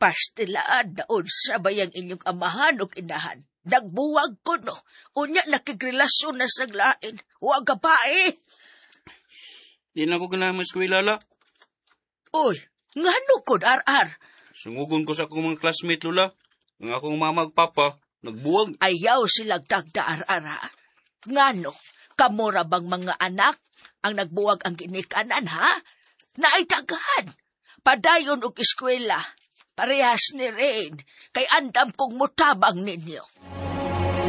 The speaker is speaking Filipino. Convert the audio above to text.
Pastilaan daon sa bayang inyong amahan o inahan. Nagbuwag ko no. Unya nakigrelasyon na sa lain. Huwag ka pa eh. Di na ko ganahan eskwela la. Uy, ngano ko ar-ar? Sungugon ko sa akong mga classmate lula. Ang akong mama ug papa, nagbuwag. Ayaw silang tagda-ar-ara. Ngano, kamura bang mga anak ang nagbuwag ang ginikanan ha? Naitagahan. Padayon og eskwela. Parehas ni Rain, kay andam kong mutabang ninyo.